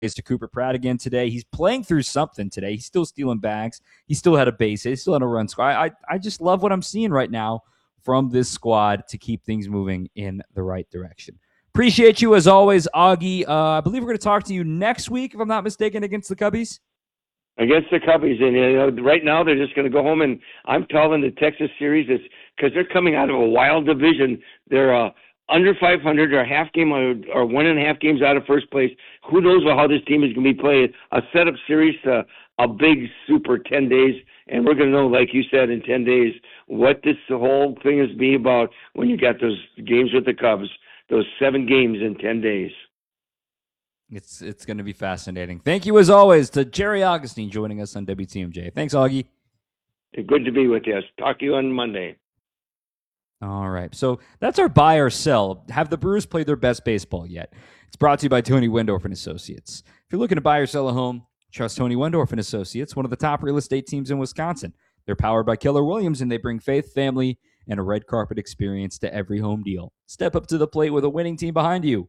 to Cooper Pratt again today. He's playing through something today. He's still stealing bags. He still had a base hit. He still had a run score. I just love what I'm seeing right now from this squad to keep things moving in the right direction. Appreciate you as always, Augie. I believe we're going to talk to you next week, if I'm not mistaken, against the Cubbies. Against the Cubbies, and right now they're just going to go home. And I'm calling the Texas series because they're coming out of a wild division. They're under 500, or a half game or 1.5 games out of first place. Who knows how this team is going to be played? A setup series to a big super 10 days, and we're going to know, like you said, in 10 days what this whole thing is be about when you got those games with the Cubs. Those 7 games in 10 days. It's going to be fascinating. Thank you, as always, to Jerry Augustine joining us on WTMJ. Thanks, Augie. Good to be with you. Talk to you on Monday. All right. So that's our buy or sell. Have the Brewers played their best baseball yet? It's brought to you by Tony Wendorf and Associates. If you're looking to buy or sell a home, trust Tony Wendorf and Associates, one of the top real estate teams in Wisconsin. They're powered by Keller Williams, and they bring faith, family, and a red carpet experience to every home deal. Step up to the plate with a winning team behind you.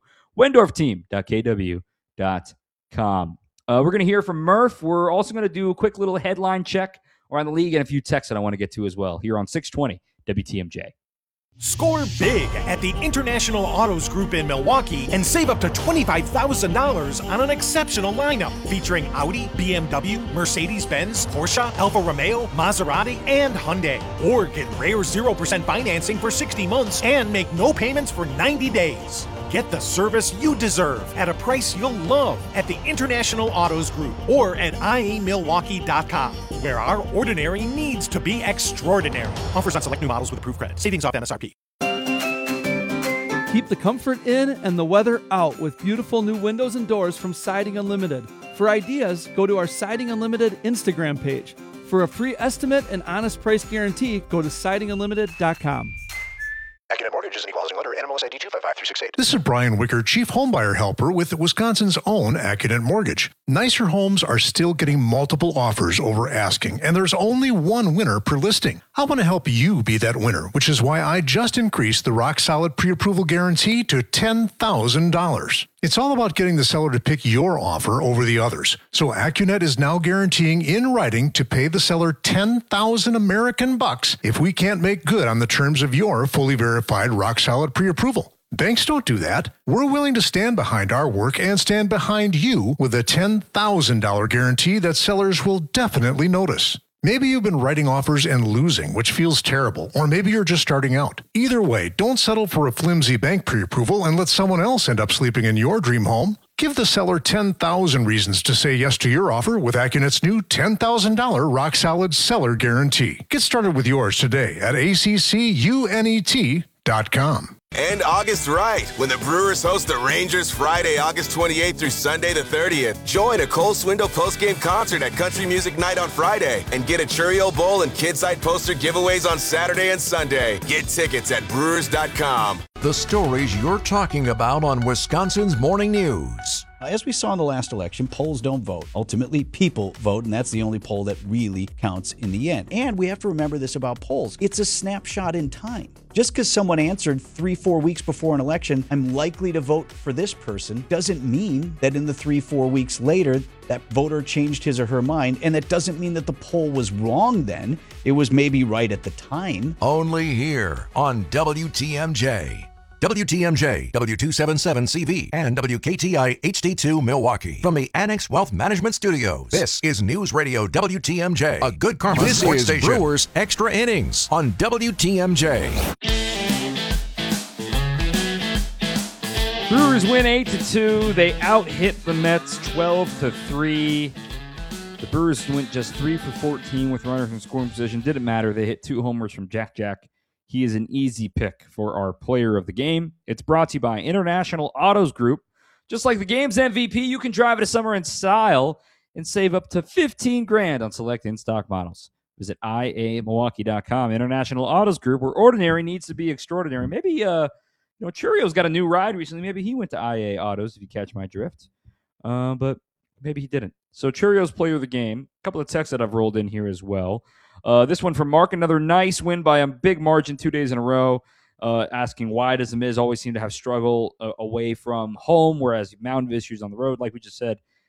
WendorfTeam.kw.com. We're going to hear from Murph. We're also going to do a quick little headline check around the league and a few texts that I want to get to as well here on 620 WTMJ. Score big at the International Autos Group in Milwaukee and save up to $25,000 on an exceptional lineup featuring Audi, BMW, Mercedes-Benz, Porsche, Alfa Romeo, Maserati, and Hyundai. Or get rare 0% financing for 60 months and make no payments for 90 days. Get the service you deserve at a price you'll love at the International Autos Group or at iamilwaukee.com, where our ordinary needs to be extraordinary. Offers on select new models with approved credit. Savings off MSRP. Keep the comfort in and the weather out with beautiful new windows and doors from Siding Unlimited. For ideas, go to our Siding Unlimited Instagram page. For a free estimate and honest price guarantee, go to sidingunlimited.com. Accunet Mortgage is an equal housing lender. NMLS ID 255368. This is Brian Wicker, Chief Homebuyer Helper with Wisconsin's own Accunet Mortgage. Nicer homes are still getting multiple offers over asking, and there's only one winner per listing. I want to help you be that winner, which is why I just increased the rock-solid pre-approval guarantee to $10,000. It's all about getting the seller to pick your offer over the others. So Accunet is now guaranteeing in writing to pay the seller $10,000 American bucks if we can't make good on the terms of your fully verified rock-solid pre-approval. Banks don't do that. We're willing to stand behind our work and stand behind you with a $10,000 guarantee that sellers will definitely notice. Maybe you've been writing offers and losing, which feels terrible, or maybe you're just starting out. Either way, don't settle for a flimsy bank pre-approval and let someone else end up sleeping in your dream home. Give the seller 10,000 reasons to say yes to your offer with Accunet's new $10,000 rock-solid seller guarantee. Get started with yours today at accunet.com. And August right, when the Brewers host the Rangers Friday, August 28th through Sunday the 30th. Join a Cole Swindle post-game concert at Country Music Night on Friday and get a Cheerio Bowl and Kidside poster giveaways on Saturday and Sunday. Get tickets at Brewers.com. The stories you're talking about on Wisconsin's Morning News. As we saw in the last election, polls don't vote. Ultimately, people vote, and that's the only poll that really counts in the end. And we have to remember this about polls. It's a snapshot in time. Just because someone answered 3-4 weeks before an election, I'm likely to vote for this person, doesn't mean that in the 3-4 weeks later, that voter changed his or her mind. And that doesn't mean that the poll was wrong then. It was maybe right at the time. Only here on WTMJ. WTMJ, W277CV, and WKTI HD2 Milwaukee. From the Annex Wealth Management Studios, this is News Radio WTMJ, a good karma sports station. Brewers Extra Innings on WTMJ. Brewers win 8-2. They out-hit the Mets 12-3. The Brewers went just 3 for 14 with runners in scoring position. Didn't matter. They hit 2 homers from Jack Jack. He is an easy pick for our player of the game. It's brought to you by International Autos Group. Just like the game's MVP, you can drive it a summer in style and save up to $15,000 on select in-stock models. Visit iamilwaukee.com. International Autos Group, where ordinary needs to be extraordinary. Maybe, Churio's got a new ride recently. Maybe he went to IA Autos, if you catch my drift. But maybe he didn't. So Churio's player of the game. A couple of texts that I've rolled in here as well. This one from Mark, another nice win by a big margin 2 days in a row, asking why does the Miz always seem to have struggle away from home, whereas mountain issues on the road, like we just said.